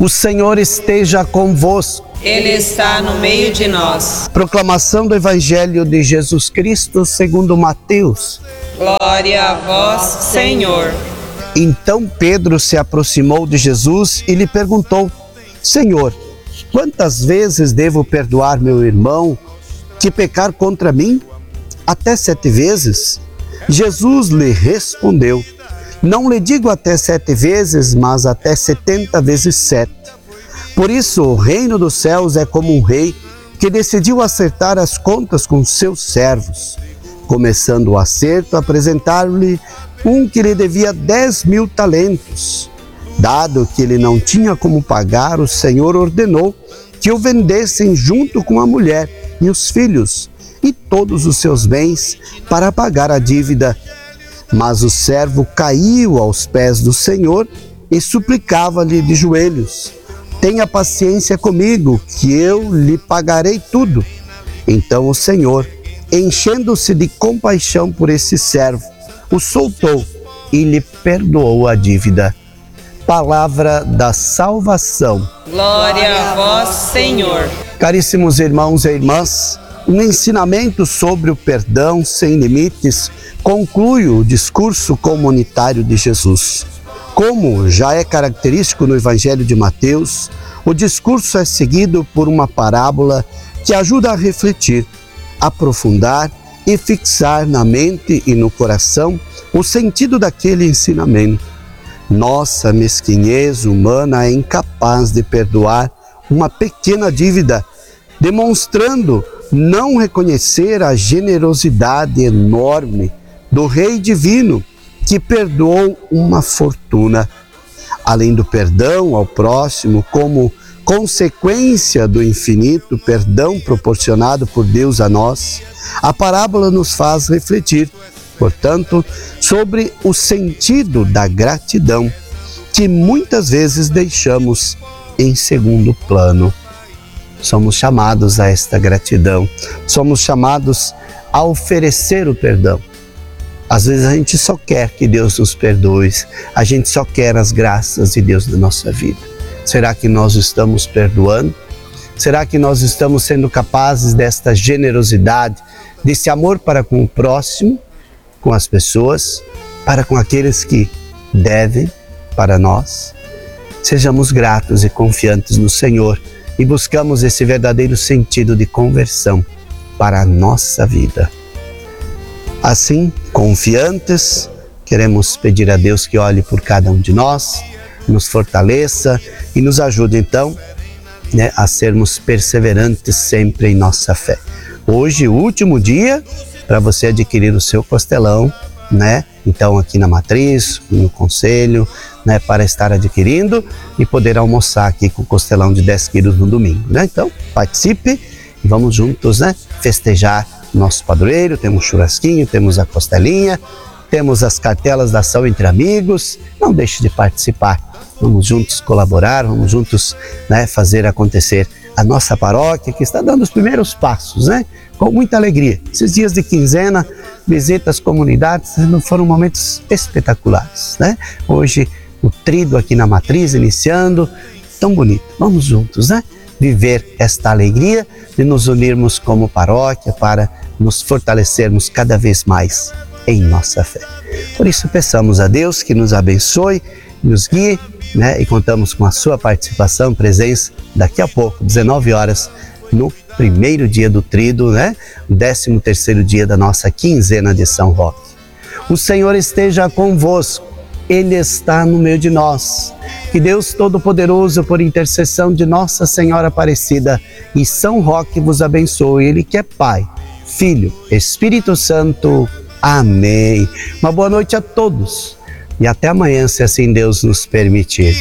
O Senhor esteja convosco. Ele está no meio de nós. Proclamação do Evangelho de Jesus Cristo segundo Mateus. Glória a vós, Senhor. Então Pedro se aproximou de Jesus e lhe perguntou: Senhor, quantas vezes devo perdoar meu irmão que pecar contra mim? Até 7 vezes? Jesus lhe respondeu: não lhe digo até 7 vezes, mas até 70 vezes 7. Por isso, o reino dos céus é como um rei que decidiu acertar as contas com seus servos. Começando o acerto, apresentar-lhe um que lhe devia 10.000 talentos. Dado que ele não tinha como pagar, o Senhor ordenou que o vendessem junto com a mulher e os filhos e todos os seus bens para pagar a dívida. Mas o servo caiu aos pés do Senhor e suplicava-lhe de joelhos: tenha paciência comigo, que eu lhe pagarei tudo. Então o Senhor, enchendo-se de compaixão por esse servo, o soltou e lhe perdoou a dívida. Palavra da salvação. Glória a vós, Senhor. Caríssimos irmãos e irmãs, um ensinamento sobre o perdão sem limites conclui o discurso comunitário de Jesus. Como já é característico no Evangelho de Mateus, o discurso é seguido por uma parábola que ajuda a refletir, aprofundar e fixar na mente e no coração o sentido daquele ensinamento. Nossa mesquinhez humana é incapaz de perdoar uma pequena dívida, demonstrando não reconhecer a generosidade enorme do Rei Divino, que perdoou uma fortuna. Além do perdão ao próximo, como consequência do infinito perdão proporcionado por Deus a nós, a parábola nos faz refletir, portanto, sobre o sentido da gratidão, que muitas vezes deixamos em segundo plano. Somos chamados a esta gratidão, somos chamados a oferecer o perdão. Às vezes a gente só quer que Deus nos perdoe, a gente só quer as graças de Deus na nossa vida. Será que nós estamos perdoando? Será que nós estamos sendo capazes desta generosidade, desse amor para com o próximo, com as pessoas, para com aqueles que devem para nós? Sejamos gratos e confiantes no Senhor e buscamos esse verdadeiro sentido de conversão para a nossa vida. Assim, confiantes, queremos pedir a Deus que olhe por cada um de nós, nos fortaleça e nos ajude então, a sermos perseverantes sempre em nossa fé. Hoje, o último dia para você adquirir o seu costelão, Então aqui na Matriz, no Conselho, para estar adquirindo e poder almoçar aqui com o costelão de 10 quilos no domingo, Então, participe e vamos juntos, festejar nosso padroeiro. Temos churrasquinho, temos a costelinha, temos as cartelas da ação entre amigos. Não deixe de participar, vamos juntos colaborar, vamos juntos fazer acontecer a nossa paróquia, que está dando os primeiros passos, com muita alegria. Esses dias de quinzena, visitas às comunidades, foram momentos espetaculares, Hoje o tríduo aqui na Matriz iniciando, tão bonito. Vamos juntos, viver esta alegria de nos unirmos como paróquia para nos fortalecermos cada vez mais em nossa fé. Por isso peçamos a Deus que nos abençoe, nos guie, e contamos com a sua participação, presença daqui a pouco, 19 horas, no primeiro dia do tríduo, o 13º dia da nossa quinzena de São Roque. O Senhor esteja convosco, Ele está no meio de nós. Que Deus Todo-Poderoso, por intercessão de Nossa Senhora Aparecida e São Roque, vos abençoe. Ele que é Pai, Filho, Espírito Santo. Amém. Uma boa noite a todos e até amanhã, se assim Deus nos permitir.